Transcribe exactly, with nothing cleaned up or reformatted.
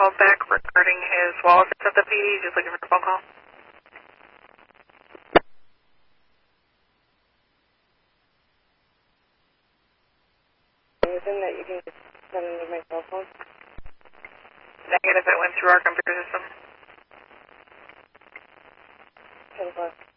called back regarding his wallet at the P D, just looking for a phone call. Anything that you can just send into my cell phone? Negative, it went through our computer system. ten o'clock.